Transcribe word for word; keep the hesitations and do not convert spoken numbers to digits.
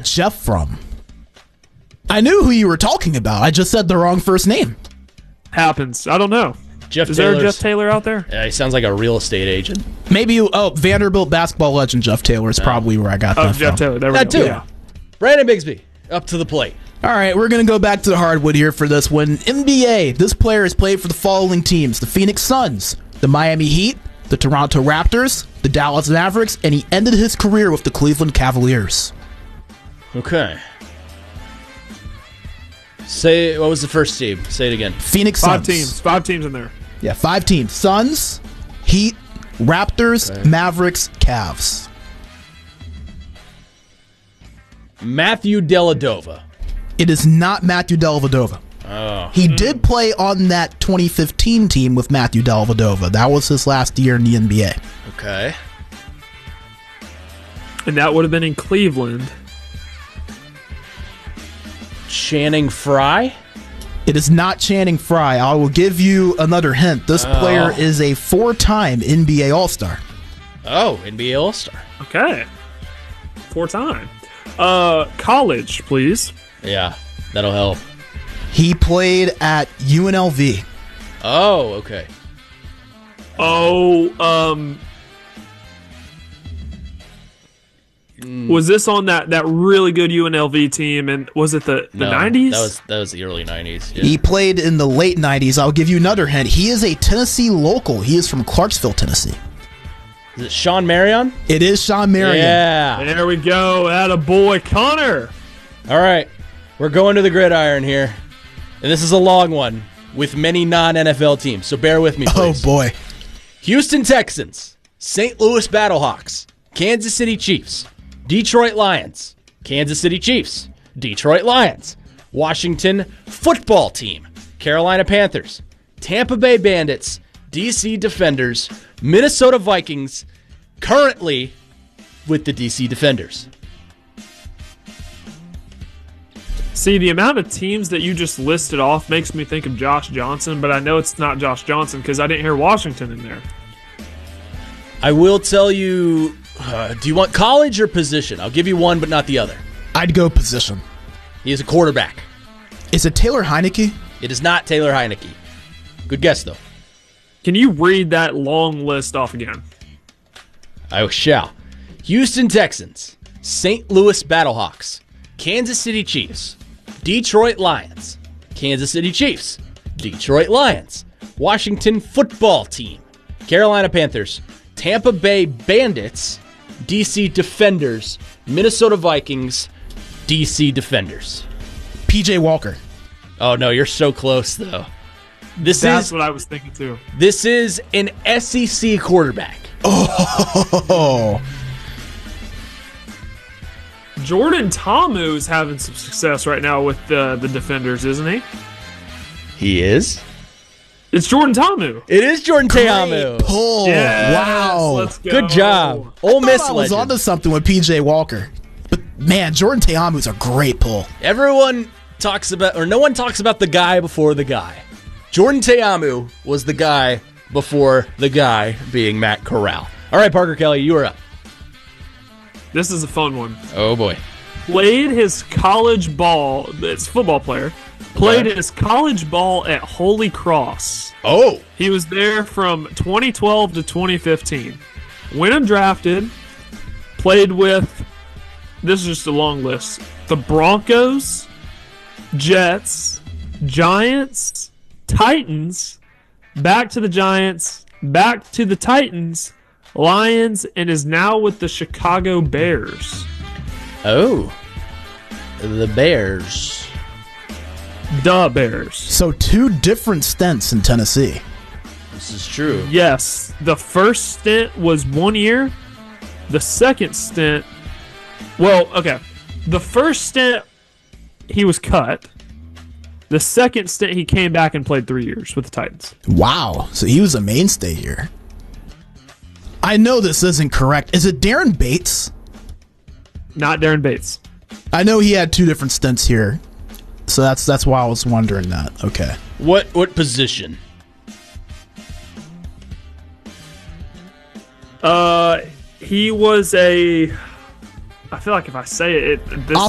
Jeff from? I knew who you were talking about. I just said the wrong first name. Happens. I don't know. Jeff Is Taylor's, there a Jeff Taylor out there? Yeah, he sounds like a real estate agent. Maybe you, oh, Vanderbilt basketball legend Jeff Taylor is probably where I got Oh, that Jeff from. Taylor. There we That go. too. Yeah. Brandon Bigsby, up to the plate. All right, we're going to go back to the hardwood here for this one. N B A, this player has played for the following teams: the Phoenix Suns, the Miami Heat, the Toronto Raptors, the Dallas Mavericks, and he ended his career with the Cleveland Cavaliers. Okay. Say, what was the first team? Say it again. Phoenix Five Suns. teams. Five teams in there. Yeah, five teams. Suns, Heat, Raptors, Okay. Mavericks, Cavs. Matthew Dellavedova. It is not Matthew Dellavedova. Oh. He did play on that twenty fifteen team with Matthew Dellavedova. That was his last year in the N B A. Okay. And that would have been in Cleveland. Channing Frye. It is not Channing Frye. I will give you another hint. This Oh. player is a four-time N B A All-Star. Oh, N B A All-Star. Okay. Four time. Uh, college, please. Yeah, that'll help. He played at U N L V. Oh, okay. Oh, um, was this on that, that really good U N L V team? And was it the the No, nineties? That was that was the early nineties. Yeah. He played in the late nineties. I'll give you another hint. He is a Tennessee local. He is from Clarksville, Tennessee. Is it Sean Marion? It is Sean Marion. Yeah. There we go. Atta boy, Connor. All right. We're going to the gridiron here. And this is a long one with many non-N F L teams, so bear with me, Oh, please. boy. Houston Texans, Saint Louis Battlehawks, Kansas City Chiefs, Detroit Lions, Kansas City Chiefs, Detroit Lions, Washington Football Team, Carolina Panthers, Tampa Bay Bandits, D C Defenders, Minnesota Vikings, currently with the D C Defenders. See, the amount of teams that you just listed off makes me think of Josh Johnson, but I know it's not Josh Johnson because I didn't hear Washington in there. I will tell you, uh, do you want college or position? I'll give you one, but not the other. I'd go position. He is a quarterback. Is it Taylor Heineke? It is not Taylor Heineke. Good guess, though. Can you read that long list off again? I shall. Houston Texans, Saint Louis Battlehawks, Kansas City Chiefs, Detroit Lions, Kansas City Chiefs, Detroit Lions, Washington Football Team, Carolina Panthers, Tampa Bay Bandits, D C Defenders, Minnesota Vikings, D C Defenders. P J Walker. Oh no, you're so close though. This That's is what I was thinking too. this is an S E C quarterback. Oh. Jordan Ta'amu is having some success right now with the, the Defenders, isn't he? He is. It's Jordan Ta'amu. It is Jordan Ta'amu. Pull. Yes, Wow. let's go. Good job. Ole I Miss thought I was legend. onto something with P J Walker. But, man, Jordan Ta'amu's a great pull. Everyone talks about, or no one talks about the guy before the guy. Jordan Ta'amu was the guy before the guy being Matt Corral. All right, Parker Kelly, you are up. This is a fun one. Oh, boy. Played his college ball, it's a football player, played Okay. his college ball at Holy Cross. Oh. He was there from twenty twelve to twenty fifteen. When undrafted, played with, this is just a long list, the Broncos, Jets, Giants, Titans, back to the Giants, back to the Titans, Lions, and is now with the Chicago Bears. Oh. The Bears. The Bears. So two different stints in Tennessee. This is true. Yes, the first stint was one year. The second stint, well, okay. The first stint, he was cut. The second stint, he came back and played three years with the Titans. Wow. So he was a mainstay here. I know this isn't correct. Is it Darren Bates? Not Darren Bates. I know he had two different stints here. So that's that's why I was wondering that. Okay. What what position? Uh, he was a. I feel like if I say it, it this